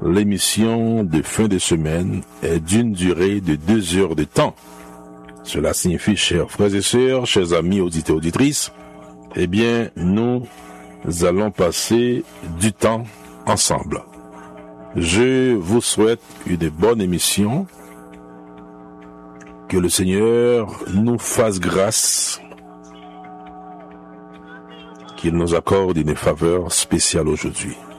l'émission de fin de semaine est d'une durée de 2 heures de temps. Cela signifie, chers frères et sœurs, chers amis auditeurs et auditrices, eh bien, nous allons passer du temps ensemble. Je vous souhaite une bonne émission. Que le Seigneur nous fasse grâce, qu'il nous accorde une faveur spéciale aujourd'hui.